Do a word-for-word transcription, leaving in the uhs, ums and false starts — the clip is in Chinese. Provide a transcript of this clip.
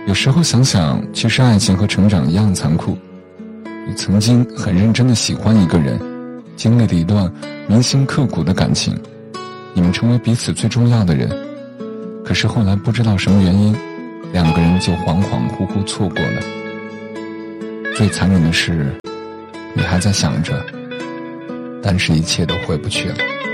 有时候想想，其实爱情和成长一样残酷。你曾经很认真地喜欢一个人，经历了一段铭心刻骨的感情，你们成为彼此最重要的人。可是后来不知道什么原因，两个人就恍恍惚惚错过了。最残忍的是，你还在想着，但是一切都回不去了。